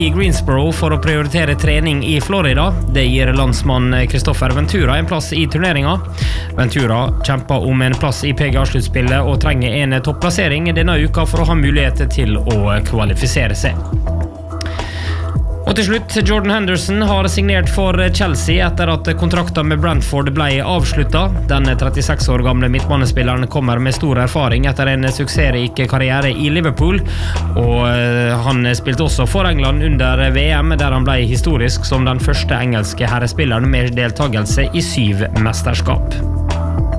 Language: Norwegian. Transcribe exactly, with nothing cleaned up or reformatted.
i Greensboro for å prioritere trening i Florida. Det gir landsmann Kristoffer Ventura en plass i turneringen. Ventura kjemper om en plass i P G A-sluttspillet og trenger en topplassering denne uka for å ha mulighet til å kvalifisere seg. Og til slutt, Jordan Henderson har signert for Chelsea etter at kontrakten med Brentford ble avsluttet. Den trettiseks år gamle midtbanespilleren kommer med stor erfaring etter en suksessrik karriere i Liverpool, og han spilte også for England under V M, der han ble historisk som den første engelske herrespilleren med deltagelse i syv mesterskap.